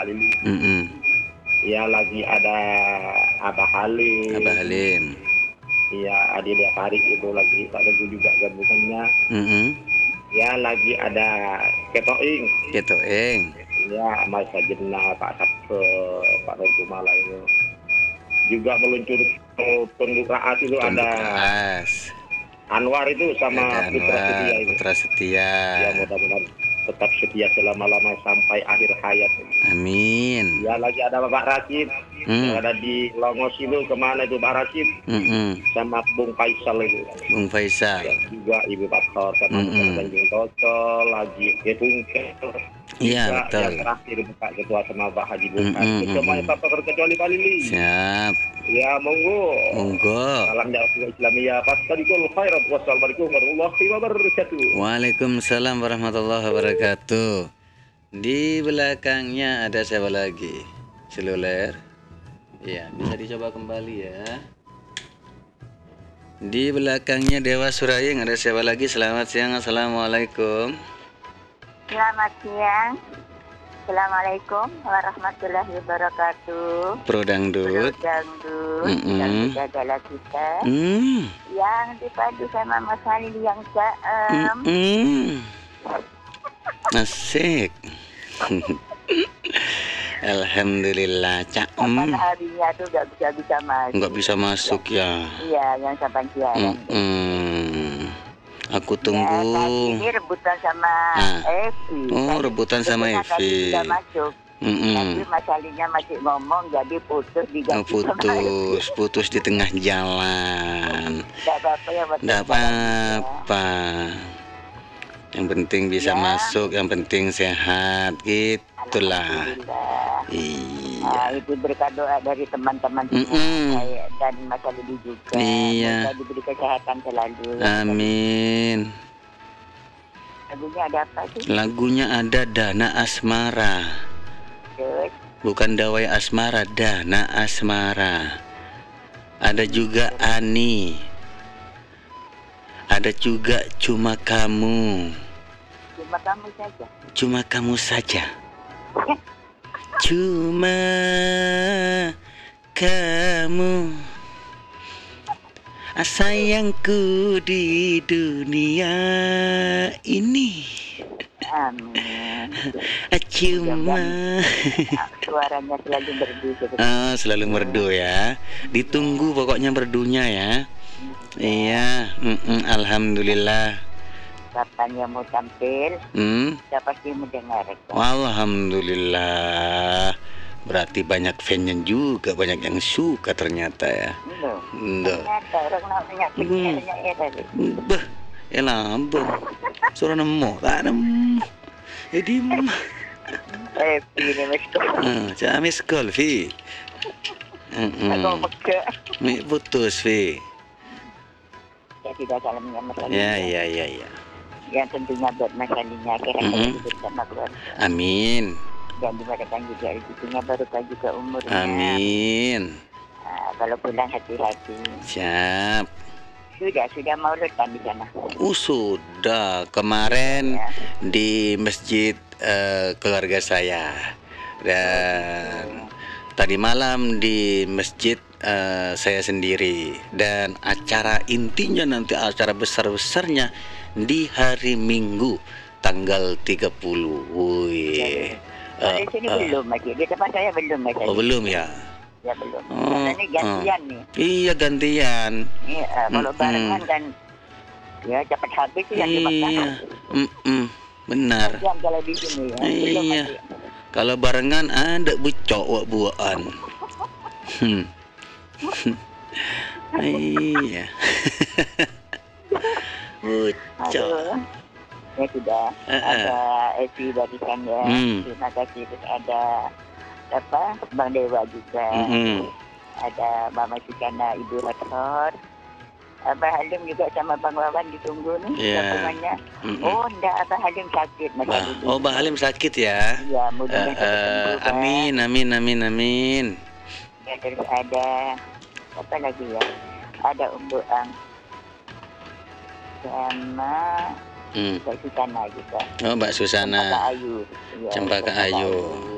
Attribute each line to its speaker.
Speaker 1: Lili.
Speaker 2: Mm-mm.
Speaker 1: Ya lagi ada Abah Halim.
Speaker 2: Abah Halim.
Speaker 1: Iya, Adia Farid itu lagi tak lagu juga gabungannya.
Speaker 2: Mm-mm.
Speaker 1: Ya lagi ada Ketoing.
Speaker 2: Ketoing.
Speaker 1: Ya Masa Jenah, Pak Sabto, Pak Nurkumala itu. Juga meluncur Tunduk Raas itu
Speaker 2: Tunduk
Speaker 1: ada
Speaker 2: Raas.
Speaker 1: Anwar itu sama
Speaker 2: Ada
Speaker 1: Putra Setia
Speaker 2: Anwar,
Speaker 1: itu.
Speaker 2: Putra Setia.
Speaker 1: Ya mudah-mudahan tetap setia selama-lama sampai akhir hayat.
Speaker 2: Amin.
Speaker 1: Ya lagi ada Bapak Rashid yang ada di Longos itu, kemana itu Pak Rashid? Sama Bung Faisal itu.
Speaker 2: Bung Faisal.
Speaker 1: Ya, juga Ibu Pator sama Bung Tanjung Tocol, lagi Bungkel.
Speaker 2: Iya betul.
Speaker 1: Yang terakhir Pak Ketua sama Pak Haji Bukan. Semuanya tak terkecuali Pak Lili.
Speaker 2: Siap.
Speaker 1: Ya monggo.
Speaker 2: Monggo.
Speaker 1: Salam jawab Islamiyah. Fastabikul khairat. Wassalamualaikum warahmatullahi wabarakatuh.
Speaker 2: Waalaikumsalam warahmatullahi wabarakatuh. Di belakangnya ada siapa lagi? Seluler. Iya, bisa dicoba kembali ya. Di belakangnya Dewa Surayeng ada siapa lagi? Selamat siang. Assalamualaikum.
Speaker 3: Selamat siang. Assalamualaikum warahmatullahi wabarakatuh.
Speaker 2: Pro Dangdut.
Speaker 3: Dangdut adalah kita yang dipadu sama Mas Halil yang caem.
Speaker 2: Asik. Alhamdulillah caem.
Speaker 3: Kapan harinya tuh nggak bisa masuk.
Speaker 2: Nggak bisa masuk ya.
Speaker 3: Iya, yang saban siaran.
Speaker 2: Aku tunggu.
Speaker 3: Ya, ini rebutan sama Evi.
Speaker 2: Oh, rebutan sama Evi.
Speaker 3: Sudah masuk. Tapi masalahnya masih ngomong, jadi putus diganti
Speaker 2: putus di tengah jalan.
Speaker 3: Tidak apa-apa ya.
Speaker 2: Tidak apa-apa. Yang penting bisa masuk, yang penting sehat, gitulah. Iya.
Speaker 3: Nah, itu berkat doa dari teman-teman saya dan Mas Alidi juga.
Speaker 2: Iya.
Speaker 3: Semoga diberi kesehatan selalu.
Speaker 2: Amin.
Speaker 3: Lagunya ada apa sih?
Speaker 2: Lagunya ada Dana Asmara.
Speaker 3: Terus?
Speaker 2: Bukan Dawai Asmara, Dana Asmara. Ada juga Ani. Ada juga Cuma Kamu.
Speaker 3: Cuma kamu saja.
Speaker 2: Cuma kamu saja. Cuma kamu sayangku di dunia ini.
Speaker 3: Amin.
Speaker 2: Cuma
Speaker 3: suaranya selalu merdu.
Speaker 2: Selalu merdu ya. Ditunggu pokoknya merdunya ya. Iya, alhamdulillah.
Speaker 3: Kapan yang mau tampil, kita pasti mendengarkan.
Speaker 2: Alhamdulillah. Berarti banyak fan-nya juga, banyak yang suka ternyata ya.
Speaker 3: Ternyata orang namanya penyiarnya ya tadi.
Speaker 2: Bah, lambung. Suara nemu, tak nemu. Jadi
Speaker 3: ini mas.
Speaker 2: Camis call, Vi. Mi putus, Vi.
Speaker 3: Ya tidak salamnya Mas Ali.
Speaker 2: Ya.
Speaker 3: Yang tentunya buat Mas Alinya kira-kira bersama keluarga.
Speaker 2: Amin.
Speaker 3: Dan dimadakan juga rezekinya barokah juga umurnya.
Speaker 2: Amin.
Speaker 3: Nah, kalau pulang hati-hati.
Speaker 2: Siap.
Speaker 3: Sudah maulud kan di sana?
Speaker 2: Sudah kemarin di masjid keluarga saya dan tadi malam di masjid saya sendiri, dan acara intinya nanti acara besar-besarnya di hari Minggu tanggal 30. Wih.
Speaker 3: Di sini belum lagi, di tempat saya belum lagi.
Speaker 2: Oh belum ya?
Speaker 3: Ya belum. Karena ini gantian nih.
Speaker 2: Iya gantian.
Speaker 3: Iya, kalau barengan kan ya cepat habis sih yang dimakan.
Speaker 2: Iya. Benar.
Speaker 3: Gantian kalau di sini ya.
Speaker 2: Iya. Kalau barengan ada bucok buaan. Iya. Bucok.
Speaker 3: Ya sudah. Ada Evi barisan ya. Terima kasih. Terus ada Bang Dewa juga. Ada Mama Sukana, Ibu Hathor. Abah Halim juga sama Bang Wawan ditunggu nih gabungannya. Oh enggak, Abah Halim sakit.
Speaker 2: Oh Abah Halim sakit ya.
Speaker 3: Iya, mudah-mudahan
Speaker 2: Amin.
Speaker 3: Ya, terus ada apa lagi ya? Ada Ang sama Mbak Susana juga.
Speaker 2: Oh Mbak Susana.
Speaker 3: Cempaka Ayu.
Speaker 2: Cempaka Ayu.